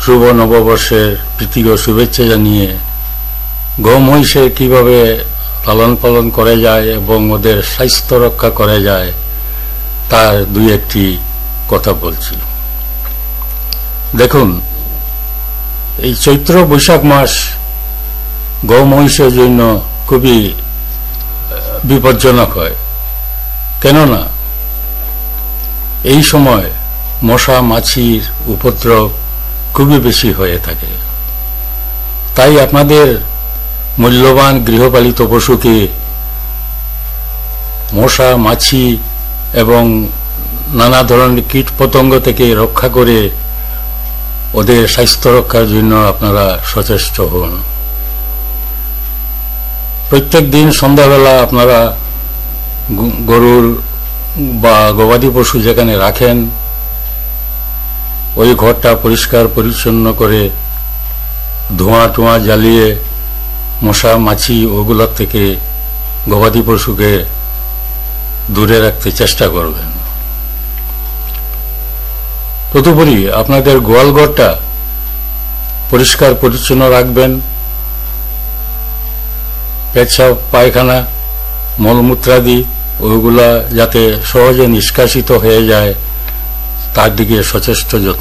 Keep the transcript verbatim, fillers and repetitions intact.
শুভ নববর্ষের প্রীতি ও শুভেচ্ছা জানিয়ে গো-মহিষের কিভাবে লালন পালন করা যায় এবং ওদের স্বাস্থ্য রক্ষা করা যায় তার দুই একটি কথা বলছি। দেখুন, এই চৈত্র বৈশাখ মাস গো-মহিষের জন্য খুবই বিপজ্জনক হয়, কেননা এই সময় মশা মাছির উপদ্রব খুবই বেশি হয়ে থাকে। তাই আপনাদের মূল্যবান গৃহপালিত পশুকে মশা মাছি এবং নানা ধরনের কীট পতঙ্গ থেকে রক্ষা করে ওদের স্বাস্থ্য রক্ষার জন্য আপনারা সচেষ্ট হন। প্রত্যেক দিন সন্ধ্যাবেলা আপনারা গরুর বা গবাদি পশু যেখানে রাখেন ওই ঘরটা পরিষ্কার পরিচ্ছন্ন করে ধোঁয়া টোঁয়া জ্বালিয়ে মশা মাছি ওগুলোর থেকে গবাদি পশুকে দূরে রাখতে চেষ্টা করবেন। তদুপরি আপনাদের গোয়াল ঘরটা পরিষ্কার পরিচ্ছন্ন রাখবেন। পেচ্ছাপ পায়খানা মলমূত্রাদি ওইগুলা যাতে সহজে নিষ্কাশিত হয়ে যায় তার দিকে সচেষ্ট যত্ন